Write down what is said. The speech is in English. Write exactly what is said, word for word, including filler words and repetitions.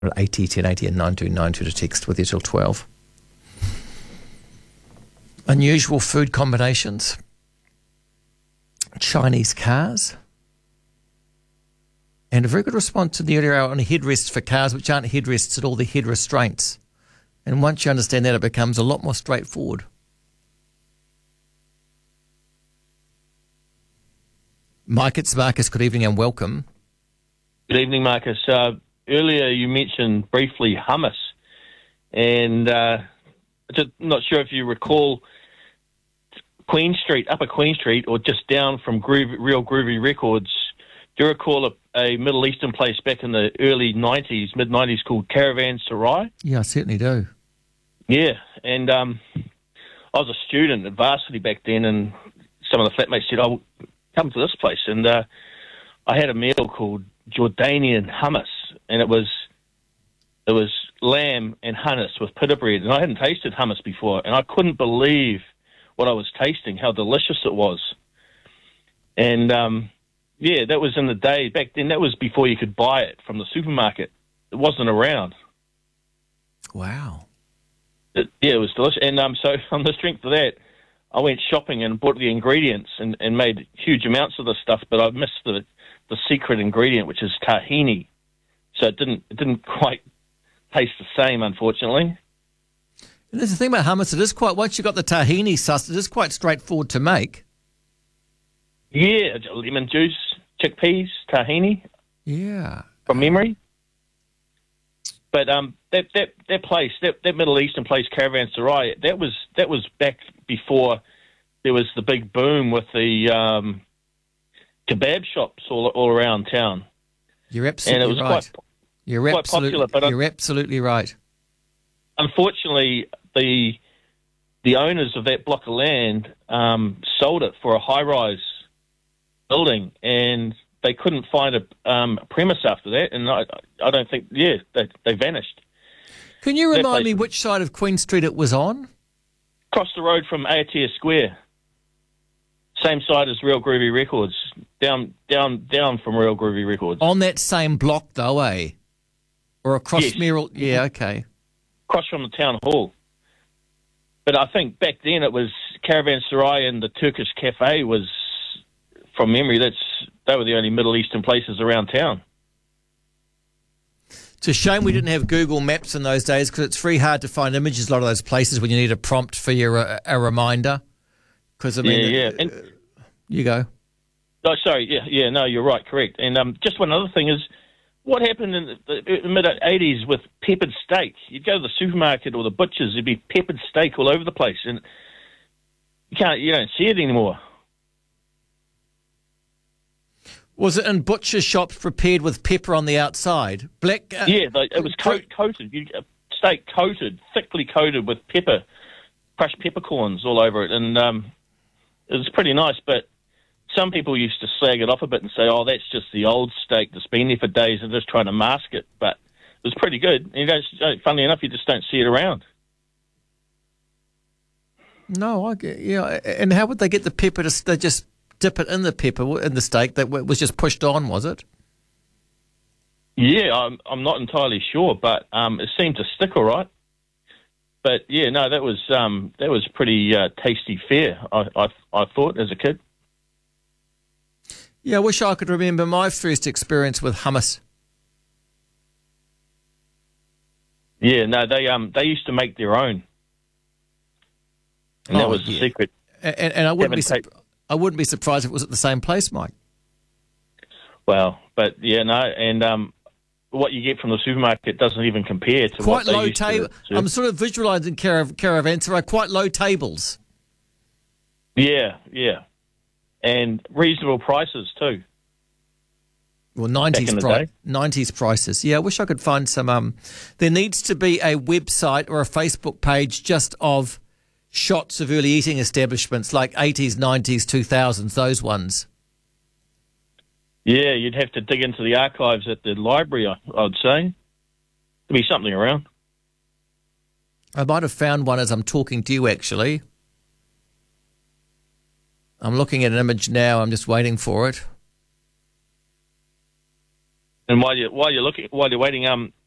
eighty ten eighty and nine two nine two to text with you till twelve. Unusual food combinations. Chinese cars. And a very good response to the earlier hour on headrests for cars, which aren't headrests at all, they're head restraints. And once you understand that, it becomes a lot more straightforward. Mike, it's Marcus. Good evening and welcome. Good evening, Marcus. Uh, earlier you mentioned briefly hummus, and uh, just not sure if you recall Queen Street, Upper Queen Street, or just down from Groovy, Real Groovy Records. Do you recall a, a Middle Eastern place back in the early nineties, mid nineties, called Caravan Sarai? Yeah, I certainly do. Yeah, and um, I was a student at varsity back then, and some of the flatmates said, "Oh, come to this place." And uh, I had a meal called Jordanian hummus, and it was it was lamb and hummus with pita bread, and I hadn't tasted hummus before, and I couldn't believe what I was tasting, how delicious it was. And um, yeah, that was in the day back then. That was before you could buy it from the supermarket. It wasn't around. Wow. It, yeah, it was delicious. And um, so on the strength of that, I went shopping and bought the ingredients and, and made huge amounts of this stuff, but I missed the the secret ingredient, which is tahini. So it didn't it didn't quite taste the same, unfortunately. And there's the thing about hummus, it is quite, once you've got the tahini sauce, it is quite straightforward to make. Yeah, lemon juice, chickpeas, tahini. Yeah. From memory. But um, that, that, that place, that, that Middle Eastern place, Caravan Sarai, that was that was back before there was the big boom with the um, kebab shops all all around town. You're absolutely and it was right. Quite, you're quite absolutely, popular, but you're absolutely right. Unfortunately, the the owners of that block of land um, sold it for a high-rise building, and they couldn't find a um, premise after that, and I, I don't think, yeah, they, they vanished. Can you remind place, me which side of Queen Street it was on? Across the road from Aotea Square. Same side as Real Groovy Records. Down down, down from Real Groovy Records. On that same block, though, eh? Or across yes. Merrill? Yeah, okay. Across from the town hall. But I think back then it was Caravan Sarai and the Turkish Cafe was, from memory, that's they were the only Middle Eastern places around town. It's a shame we didn't have Google Maps in those days because it's very hard to find images a lot of those places when you need a prompt for your uh, a reminder. Because I mean, yeah, yeah. Uh, and, you go. Oh, sorry, yeah, yeah, no, you're right, correct. And um, just one other thing is, what happened in the, the mid eighties with peppered steak? You'd go to the supermarket or the butcher's, there'd be peppered steak all over the place, and you can't, you don't see it anymore. Was it in butcher shops prepared with pepper on the outside? Black. Uh, yeah, they, it was coat, coated. You, uh, steak coated, thickly coated with pepper, crushed peppercorns all over it, and um, it was pretty nice. But some people used to slag it off a bit and say, "Oh, that's just the old steak that's been there for days and just trying to mask it." But it was pretty good. And you don't, funnily enough, you just don't see it around. No, I get, yeah. And how would they get the pepper to? They just dip it in the pepper in the steak that was just pushed on, was it? Yeah, I'm I'm not entirely sure, but um, it seemed to stick all right. But yeah, no, that was um, that was pretty uh, tasty fare. I, I I thought as a kid. Yeah, I wish I could remember my first experience with hummus. Yeah, no, they um they used to make their own, and oh, that was yeah. the secret. And, and I wouldn't be Take- I wouldn't be surprised if it was at the same place, Mike. Well, but yeah, no, and um, what you get from the supermarket doesn't even compare to Quite what they low used table. to. I'm sort of visualising carav- caravanserai, quite low tables. Yeah, yeah, and reasonable prices too. Well, nineties pri- day. nineties prices. Yeah, I wish I could find some. Um, there needs to be a website or a Facebook page just of shots of early eating establishments like eighties, nineties, two thousands, those ones. Yeah, you'd have to dig into the archives at the library, I, I'd say. There'd be something around. I might have found one as I'm talking to you, actually. I'm looking at an image now. I'm just waiting for it. And while you while you're looking while you're waiting, um,